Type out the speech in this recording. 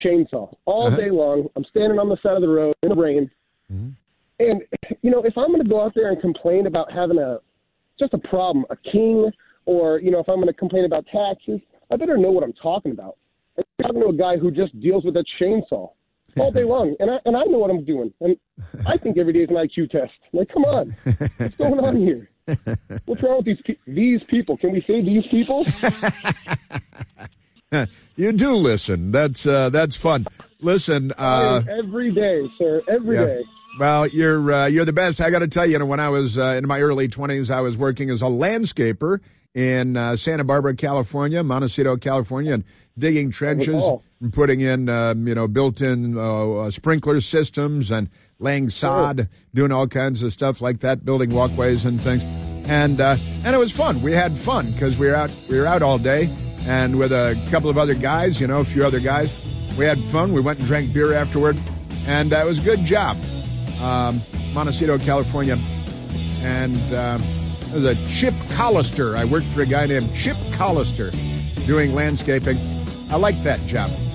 chainsaw all day long. I'm standing on the side of the road in the rain. Mm-hmm. And, if I'm going to go out there and complain about having just a problem, a king, or, if I'm going to complain about taxes, I better know what I'm talking about. I'm talking to a guy who just deals with a chainsaw all day long, and I know what I'm doing. And I think every day is an IQ test. Like, come on. What's going on here? What's wrong with these people? Can we say these people? You do listen. That's fun. Listen. Every day, sir. Every day. Well, you're the best. I got to tell you, when I was in my early 20s, I was working as a landscaper in Santa Barbara, California, Montecito, California, and digging trenches and putting in, built-in sprinkler systems and laying sod, doing all kinds of stuff like that, building walkways and things. And it was fun. We had fun because we were out all day, and with a couple of other guys, a few other guys, we had fun. We went and drank beer afterward, and it was a good job. Montecito, California, and it was a Chip Collister. I worked for a guy named Chip Collister doing landscaping. I liked that job.